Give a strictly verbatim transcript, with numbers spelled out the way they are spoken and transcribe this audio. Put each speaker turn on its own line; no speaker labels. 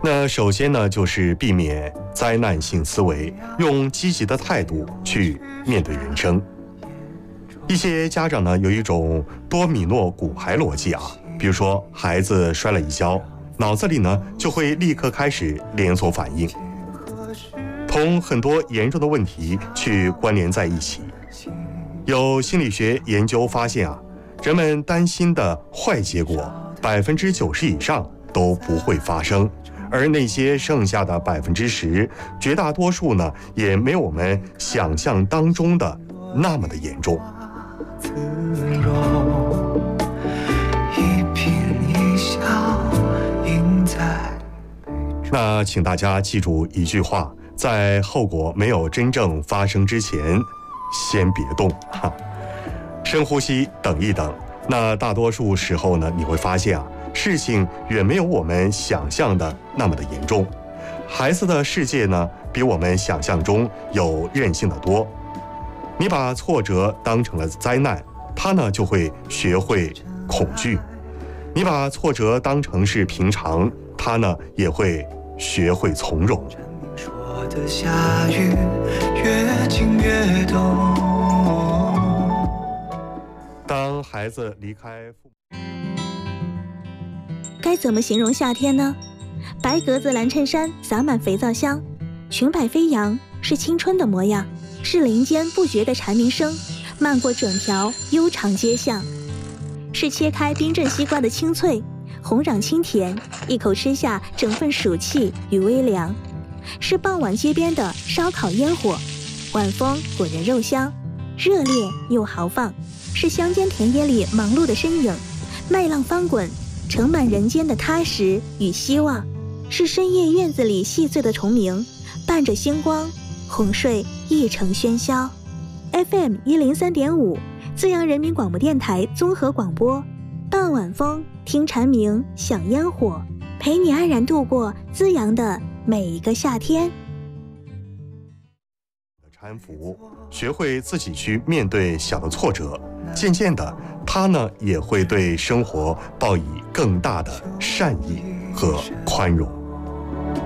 那首先呢，就是避免灾难性思维，用积极的态度去面对人生。一些家长呢有一种多米诺骨牌逻辑啊，比如说孩子摔了一跤，脑子里呢就会立刻开始连锁反应，同很多严重的问题去关联在一起。有心理学研究发现啊，人们担心的坏结果百分之九十以上都不会发生，而那些剩下的百分之十，绝大多数呢也没有我们想象当中的那么的严重。那请大家记住一句话，在后果没有真正发生之前，先别动哈，深呼吸，等一等。那大多数时候呢，你会发现啊，事情远没有我们想象的那么的严重。孩子的世界呢，比我们想象中有韧性的多。你把挫折当成了灾难，他呢就会学会恐惧；你把挫折当成是平常，他呢也会学会从容。说的下雨越近越懂。当孩子离开父母，
该怎么形容夏天呢？白格子蓝衬衫洒满肥皂香，裙摆飞扬，是青春的模样，是林间不绝的蝉鸣声，漫过整条悠长街巷，是切开冰镇西瓜的清脆，红壤清甜，一口吃下整份暑气与微凉，是傍晚街边的烧烤烟火，晚风裹着肉香，热烈又豪放，是乡间田野里忙碌的身影，麦浪翻滚，盛满人间的踏实与希望，是深夜院子里细碎的虫鸣，伴着星光，哄睡一城喧嚣。 F M 一零三点五，资阳人民广播电台综合广播，傍晚风，听蝉鸣，享烟火，陪你安然度过资阳的每一个夏天。
搀扶，学会自己去面对小的挫折，渐渐的，他呢也会对生活抱以更大的善意和宽容。